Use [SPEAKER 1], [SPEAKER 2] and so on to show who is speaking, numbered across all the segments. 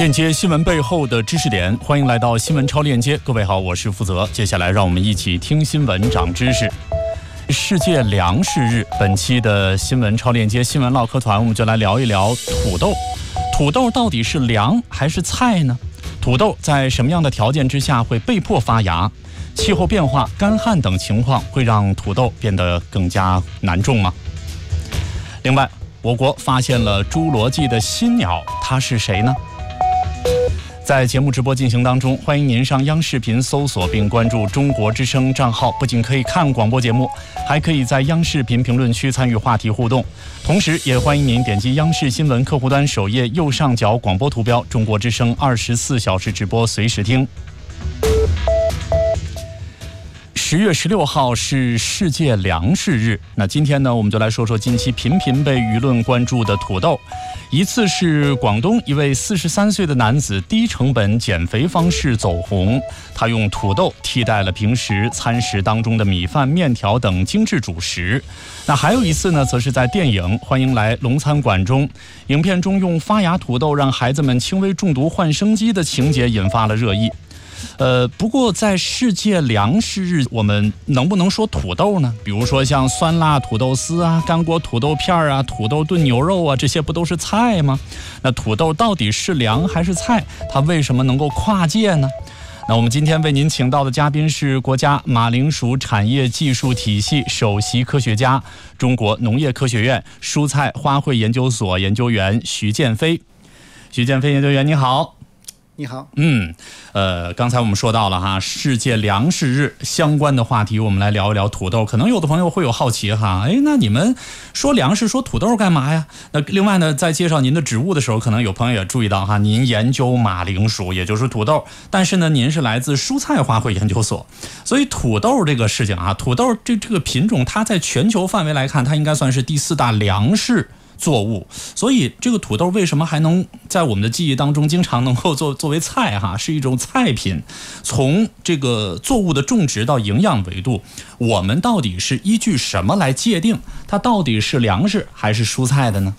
[SPEAKER 1] 链接新闻背后的知识点，欢迎来到新闻超链接。各位好，我是负责。接下来让我们一起听新闻长知识。世界粮食日，本期的新闻超链接新闻唠嗑团，我们就来聊一聊土豆。土豆到底是粮还是菜呢？土豆在什么样的条件之下会被迫发芽？气候变化、干旱等情况会让土豆变得更加难种吗？另外，我国发现了侏罗纪的新鸟，它是谁呢？在节目直播进行当中，欢迎您上央视频搜索并关注中国之声账号，不仅可以看广播节目，还可以在央视频评论区参与话题互动。同时也欢迎您点击央视新闻客户端首页右上角广播图标，中国之声24小时直播随时听。10月16号是世界粮食日，那今天呢，我们就来说说近期频频被舆论关注的土豆。一次是广东一位43岁的男子低成本减肥方式走红，他用土豆替代了平时餐食当中的米饭、面条等精致主食。那还有一次呢，则是在电影《欢迎来龙餐馆》中，影片中用发芽土豆让孩子们轻微中毒换生机的情节引发了热议。不过在世界粮食日，我们能不能说土豆呢？比如说像酸辣土豆丝啊、干锅土豆片啊、土豆炖牛肉啊，这些不都是菜吗？那土豆到底是粮还是菜？它为什么能够跨界呢？那我们今天为您请到的嘉宾是国家马铃薯产业技术体系首席科学家、中国农业科学院蔬菜花卉研究所研究员徐建飞。徐建飞研究员，你好。
[SPEAKER 2] 你好。
[SPEAKER 1] 刚才我们说到了哈，世界粮食日相关的话题，我们来聊一聊土豆。可能有的朋友会有好奇哈，那你们说粮食说土豆干嘛呀？那另外呢，在介绍您的职务的时候，可能有朋友也注意到哈，您研究马铃薯，也就是土豆，但是呢，您是来自蔬菜花卉研究所，所以土豆这个事情啊，土豆这个品种，它在全球范围来看，它应该算是第4大粮食作物，所以这个土豆为什么还能在我们的记忆当中经常能够作为菜哈，是一种菜品。从这个作物的种植到营养维度，我们到底是依据什么来界定它到底是粮食还是蔬菜的呢？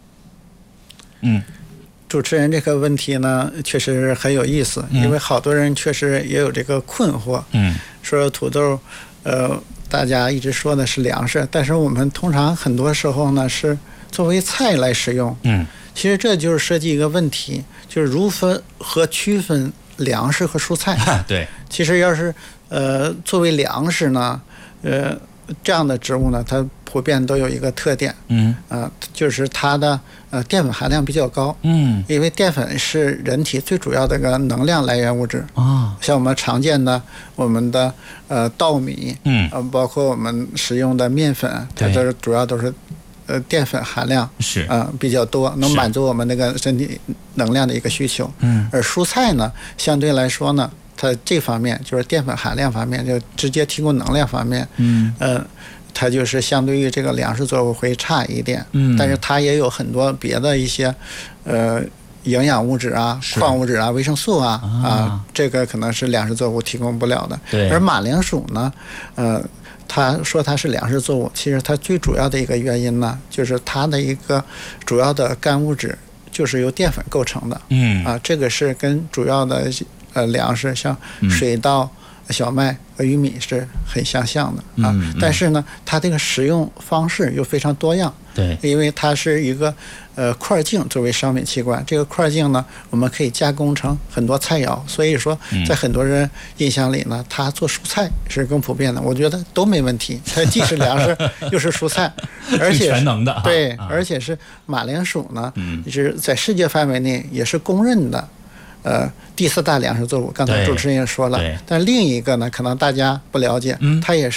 [SPEAKER 2] 主持人这个问题呢，确实很有意思，因为好多人确实也有这个困惑。说土豆，大家一直说的是粮食，但是我们通常很多时候呢是作为菜来使用。其实这就是涉及一个问题，就是如何区分粮食和蔬菜。
[SPEAKER 1] 对，
[SPEAKER 2] 其实要是作为粮食呢，这样的植物呢，它普遍都有一个特点，就是它的淀粉含量比较高。因为淀粉是人体最主要的一个能量来源物质。像我们常见的我们的稻米，包括我们使用的面粉，它都主要都是淀粉含量是比较多，能满足我们那个身体能量的一个需求。而蔬菜呢，相对来说呢，它这方面就是淀粉含量方面，就直接提供能量方面，它就是相对于这个粮食作物会差一点。但是它也有很多别的一些营养物质啊、矿物质啊、维生素啊，这个可能是粮食作物提供不了的。而马铃薯呢，他说它是粮食作物，其实它最主要的一个原因呢，就是它的一个主要的干物质就是由淀粉构成的。这个是跟主要的粮食像水稻、小麦和玉米是很相像的但是呢，它这个食用方式又非常多样。对，因为它是一个块茎作为商品器官，这个块茎呢，我们可以加工成很多菜肴，所以说在很多人印象里呢，它做蔬菜是更普遍的。我觉得都没问题，它既是粮食又是蔬菜，而且
[SPEAKER 1] 全能的。
[SPEAKER 2] 对，而且是马铃薯呢，是在世界范围内也是公认的。第4大粮食作物，刚才主持人也说了，但另一个呢，可能大家不了解，它也是